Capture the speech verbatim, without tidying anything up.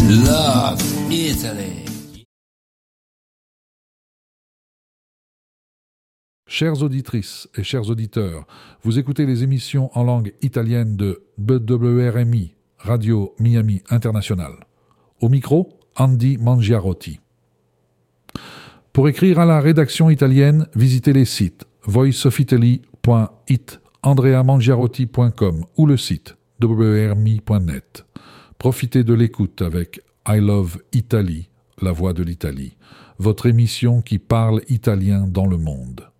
Love Italy. Chères auditrices et chers auditeurs, vous écoutez les émissions en langue italienne de B W R M I, Radio Miami International. Au micro, Andy Mangiarotti. Pour écrire à la rédaction italienne, visitez les sites voice of italy point it, andrea mangiarotti point com ou le site w r m i point net. Profitez de l'écoute avec I Love Italy, la voix de l'Italie, votre émission qui parle italien dans le monde.